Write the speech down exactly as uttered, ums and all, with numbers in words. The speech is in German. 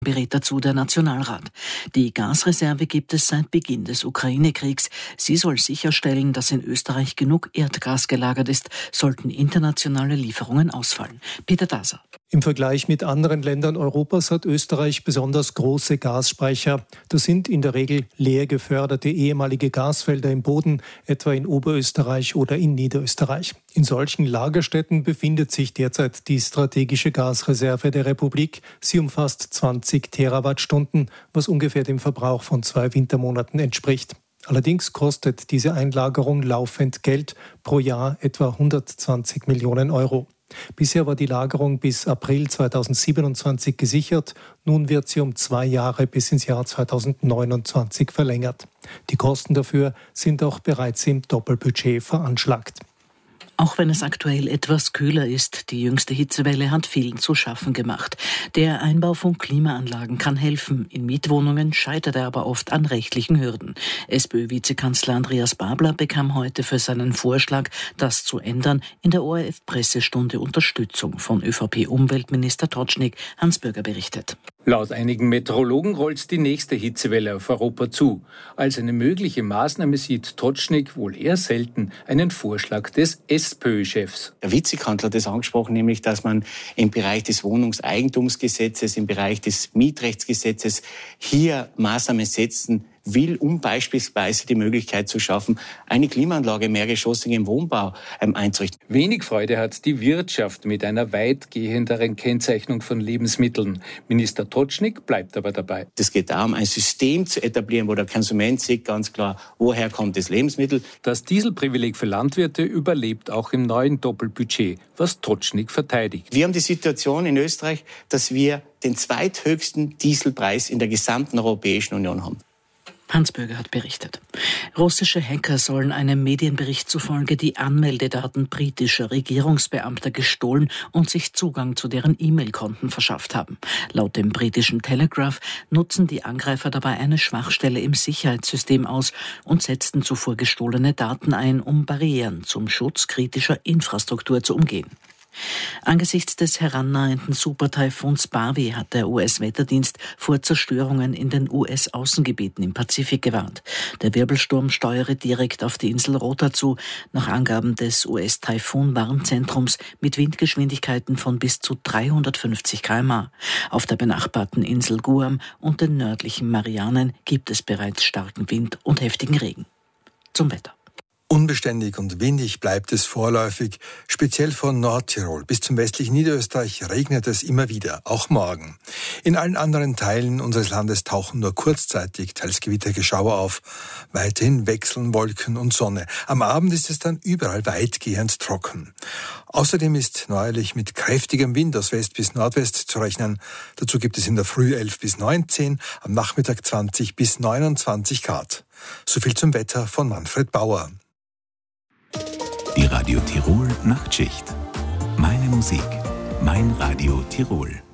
berät dazu der Nationalrat. Die Gasreserve gibt es seit Beginn des Ukraine-Kriegs. Sie soll sicherstellen, dass in Österreich genug Erdgas gelagert ist, sollten internationale Lieferungen ausfallen. Peter Daser. Im Vergleich mit anderen Ländern Europas hat Österreich besonders große Gasspeicher. Das sind in der Regel leer geförderte ehemalige Gasfelder im Boden, etwa in Oberösterreich oder in Niederösterreich. In solchen Lagerstätten befindet sich derzeit die strategische Gasreserve der Republik. Sie umfasst zwanzig Terawattstunden, was ungefähr dem Verbrauch von zwei Wintermonaten entspricht. Allerdings kostet diese Einlagerung laufend Geld, pro Jahr etwa hundertzwanzig Millionen Euro. Bisher war die Lagerung bis April zweitausendsiebenundzwanzig gesichert. Nun wird sie um zwei Jahre bis ins Jahr zweitausendneunundzwanzig verlängert. Die Kosten dafür sind auch bereits im Doppelbudget veranschlagt. Auch wenn es aktuell etwas kühler ist, die jüngste Hitzewelle hat vielen zu schaffen gemacht. Der Einbau von Klimaanlagen kann helfen. In Mietwohnungen scheitert er aber oft an rechtlichen Hürden. SPÖ-Vizekanzler Andreas Babler bekam heute für seinen Vorschlag, das zu ändern, in der O R F-Pressestunde Unterstützung von ÖVP-Umweltminister Totschnig. Hans Bürger berichtet. Laut einigen Meteorologen rollt die nächste Hitzewelle auf Europa zu. Als eine mögliche Maßnahme sieht Totschnig wohl eher selten einen Vorschlag des SPÖ-Chefs. Der Vizekanzler hat das angesprochen, nämlich, dass man im Bereich des Wohnungseigentumsgesetzes, im Bereich des Mietrechtsgesetzes hier Maßnahmen setzen will, um beispielsweise die Möglichkeit zu schaffen, eine Klimaanlage im mehrgeschossigen Wohnbau ähm, einzurichten. Wenig Freude hat die Wirtschaft mit einer weitgehenderen Kennzeichnung von Lebensmitteln. Minister Totschnig bleibt aber dabei. Es geht darum, ein System zu etablieren, wo der Konsument sieht ganz klar, woher kommt das Lebensmittel. Das Dieselprivileg für Landwirte überlebt auch im neuen Doppelbudget, was Totschnig verteidigt. Wir haben die Situation in Österreich, dass wir den zweithöchsten Dieselpreis in der gesamten Europäischen Union haben. Hans Bürger hat berichtet. Russische Hacker sollen einem Medienbericht zufolge die Anmeldedaten britischer Regierungsbeamter gestohlen und sich Zugang zu deren E-Mail-Konten verschafft haben. Laut dem britischen Telegraph nutzen die Angreifer dabei eine Schwachstelle im Sicherheitssystem aus und setzten zuvor gestohlene Daten ein, um Barrieren zum Schutz kritischer Infrastruktur zu umgehen. Angesichts des herannahenden Supertaifuns Barwi hat der U S-Wetterdienst vor Zerstörungen in den U S-Außengebieten im Pazifik gewarnt. Der Wirbelsturm steuere direkt auf die Insel Rota zu, nach Angaben des U S-Taifun-Warnzentrums mit Windgeschwindigkeiten von bis zu dreihundertfünfzig Kilometer pro Stunde. Auf der benachbarten Insel Guam und den nördlichen Marianen gibt es bereits starken Wind und heftigen Regen. Zum Wetter. Unbeständig und windig bleibt es vorläufig, speziell von Nordtirol bis zum westlichen Niederösterreich regnet es immer wieder, auch morgen. In allen anderen Teilen unseres Landes tauchen nur kurzzeitig teils Gewittergeschauer auf. Weiterhin wechseln Wolken und Sonne. Am Abend ist es dann überall weitgehend trocken. Außerdem ist neuerlich mit kräftigem Wind aus West bis Nordwest zu rechnen. Dazu gibt es in der Früh elf bis neunzehn, am Nachmittag zwanzig bis neunundzwanzig Grad. So viel zum Wetter von Manfred Bauer. Die Radio Tirol Nachtschicht. Meine Musik, mein Radio Tirol.